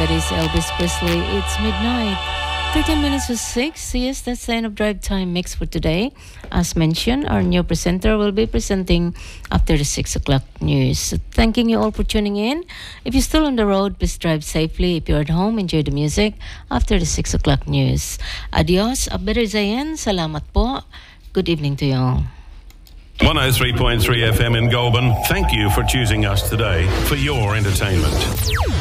That is Elvis Presley. It's midnight. 13 minutes to 6. Yes, that's the end of Drive Time Mix for today. As mentioned, our new presenter will be presenting after the 6 o'clock news. So thanking you all for tuning in. If you're still on the road, please drive safely. If you're at home, enjoy the music after the 6 o'clock news. Adios. Abder Zayan. Salamat po. Good evening to you all. 103.3 FM in Goulburn. Thank you for choosing us today for your entertainment.